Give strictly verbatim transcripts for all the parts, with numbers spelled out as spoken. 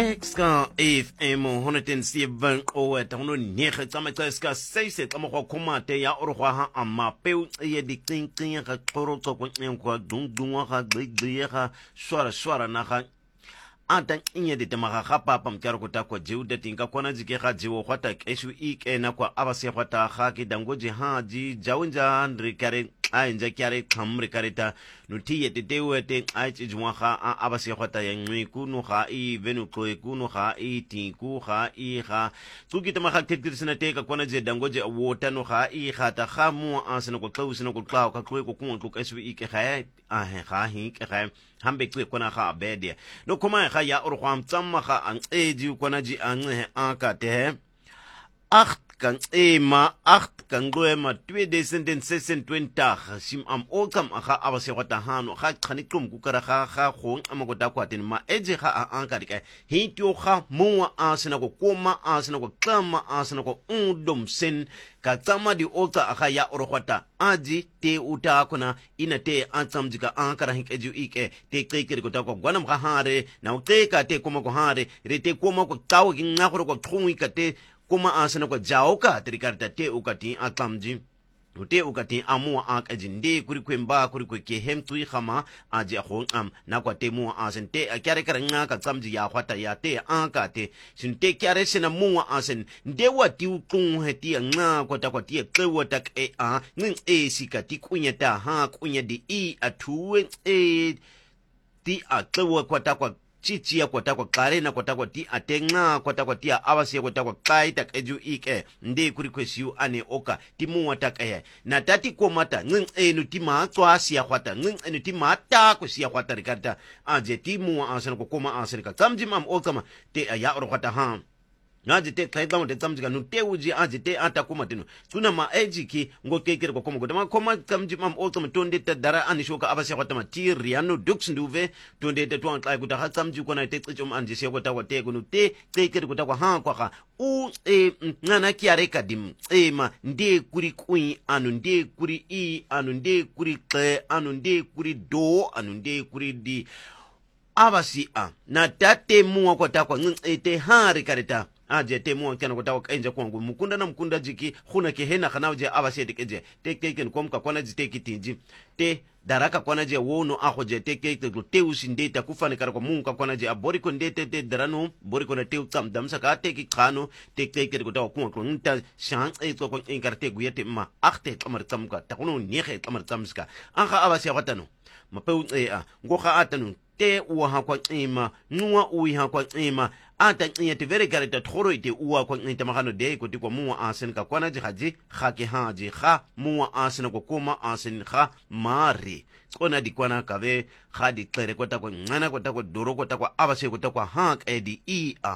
Exka F M one oh seven o eta hono nege tsa matsa ska seise tsa mo go khomate ya o go ha amapeu ye dikting ga qoro tso go neng go dungdungwa ga gbigbi ga swara swara na ga ata inye de tamaga ga papa mkaro go ta kwa jiu de tinga kona jike ga jiwo go ta keshu ike na kwa abase go ta ga ke dangoje ha ji jawunja ndri kare ai nja kare khamre kareta nuti yete dewete ai tjijwa ga abase go ta yengwe kuno ga I venu ko kuno ga I tinku ga I ga tsuki tamaga tekrisina teka kona je dangoje wota no ga I ga ta ga mu asena go tlausina go tlaw ka kwe go kungo keshu ike ga a he ga hi ke ga hambe kwe kona ga bede no koma ga ya or gwam tsamma ga an eji kona ji an he aka te acht kan ema acht kan goema tweeduizend sesentwintig sim am okam ga abase go ta hano ga khani tlum ku kara ga ga go amago ta kwaten ma eji ga anka dika hityo ga mo asena go koma asena go klama asena go undom sen ka tsama di ota ga ya or gwata aji te uta kona ina te antsamjika ankara hikeju ike te keke go ta go gwanam ga hare na te ka te koma go hare re te koma go tawo gi ngakoro go thungi ka te kuma asana ko jaoka trikarta te ukati atamji ute ukati amu akajinde kuri kwemba kuri kweke hemtui khama aje khon am na kwa te mu asen te akyare karanga ka tsamji ya khwata ya te ankate sinte kyare sena mu asen nde wati ukun heti nga kwata kwati kwata e a ning e sikati kunyata ha kunyadi I atuwe e ti atwa kwata kwa chichi ya kwata kwa kare na kwata kwa ti atenga kwata kwa ti abase kwata kwa kai tak eju ike nde kuri kwesiu ane oka ti mu wataka ya na tati ko mata ngin enu ti ma twa sia kwata ngin enu ti mata ko sia kwata rikarta aje ti mu asan ko koma asan ka tamji mam okama te ya or kwata ha ngaje te tlaidamo te tamji ka no te uji aje te ata kuma tino tuna ma eji ki ngo kekere ko koma ko ma koma tamji mam okama tonde te dara ani shoka abase kwata ma ti riano dux nduve tonde te twa ntlai kuta tamji ko na te tsichom anje se kwata kwa te ko no te kekere kuta kwa ha kwa ka u e ngana kiare kadim e ma nde kuri kuin anu nde kuri I anu nde kuri kle anu nde kuri do anu nde kuri di abasi a na tate muwa kwata kwa ngin te hari kareta aje te muwa kana kwata kwa enje kwangu mukunda na mukunda jiki khuna ke hena kana je abasi te keje te keken komka kwana jite kitinji te daraka kwana je wono aho je te keke te usinde ta kufani kara kwa munka kwana je abori ko ndete te darano bori ko na te utam damsa ka te ki khano te keke ko ta kwa ko nta shan e to ko inkarte guyete ma achte kamar tamka ta kuno nihe kamar tamska an kha abasi kwatano mapeu e a ngo kha atanu te uwa ha kwa ima nuwa uwi ha kwa ima ata nye te vere kare ta thoro ite uwa kwa nte makano de ko ti kwa muwa asen ka kwana ji haji khake haji kha muwa asen ko koma asen kha mari kona di kwana ka ve kha di tlere ko ta kwa ngana ko ta kwa doro ko ta kwa abase ko ta kwa ha ka di I a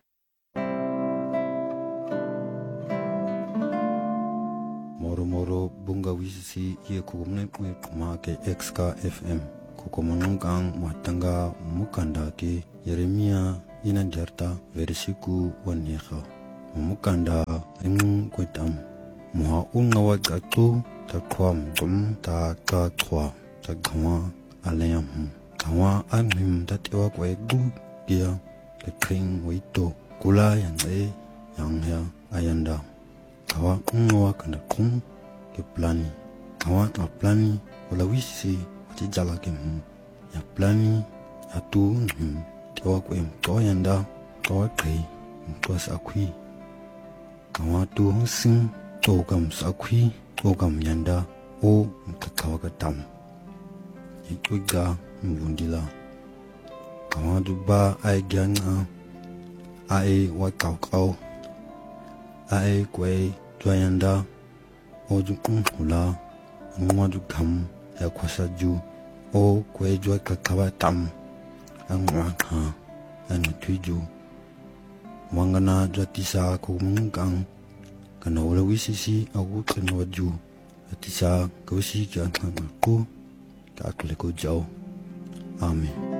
moro moro bunga wisi ye ko mne kuma ke Exka F M kukomonongang matanga mukanda ke Yeremia ina jarta versiku waneha mukanda ing kwetam muha unga wa gatu ta kwam tum ta ta twa ta gwa alayam kawa amhim ta tewa kwe gu dia le kring wito kula yang e yang ya ayanda kawa unga wa kanda kum ke plani kawa ta plani wala wisi jala ke ya plani atu tewa ko em to yanda to kai to sakui kawa tu sin to kam sakui to kam yanda o mtakawa ka tam ikuga mbundila kawa du ba ai ganga ai wa kau kau ai kwe to yanda o ju kun hula ngwa du kam ya kwasa ju o kwe jwa kakawa tam ang waka ang tuju wangana jatisa ko mungang kana wala wisisi aku kanwa ju jatisa ko si kan ko ka ko ko jaw amen.